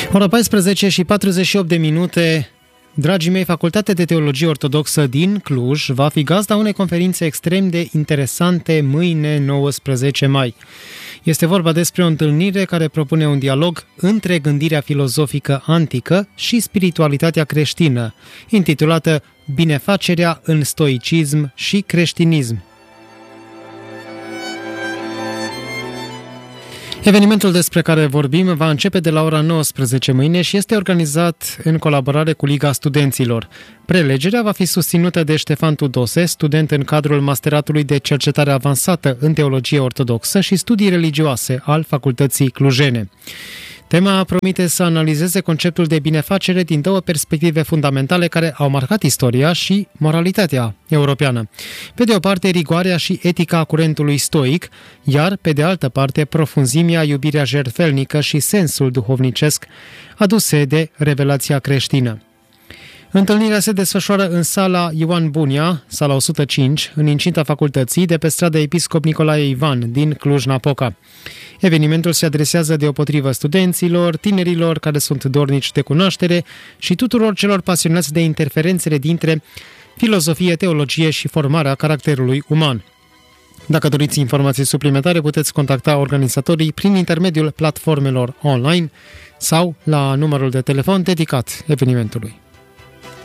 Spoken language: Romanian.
Ora 14 și 48 de minute. Dragii mei, Facultatea de Teologie Ortodoxă din Cluj va fi gazda unei conferințe extrem de interesante mâine, 19 mai. Este vorba despre o întâlnire care propune un dialog între gândirea filozofică antică și spiritualitatea creștină, intitulată Binefacerea în stoicism și creștinism. Evenimentul despre care vorbim va începe de la ora 19 mâine și este organizat în colaborare cu Liga Studenților. Prelegerea va fi susținută de Ștefan Tudose, student în cadrul Masteratului de Cercetare Avansată în Teologie Ortodoxă și Studii Religioase al Facultății Clujene. Tema promite să analizeze conceptul de binefacere din două perspective fundamentale care au marcat istoria și moralitatea europeană. Pe de o parte, rigoarea și etica curentului stoic, iar pe de altă parte, profunzimea, iubirea jertfelnică și sensul duhovnicesc aduse de revelația creștină. Întâlnirea se desfășoară în sala Ioan Bunia, sala 105, în incinta facultății, de pe strada Episcop Nicolae Ivan, din Cluj-Napoca. Evenimentul se adresează deopotrivă studenților, tinerilor care sunt dornici de cunoaștere și tuturor celor pasionați de interferențele dintre filozofie, teologie și formarea caracterului uman. Dacă doriți informații suplimentare, puteți contacta organizatorii prin intermediul platformelor online sau la numărul de telefon dedicat evenimentului.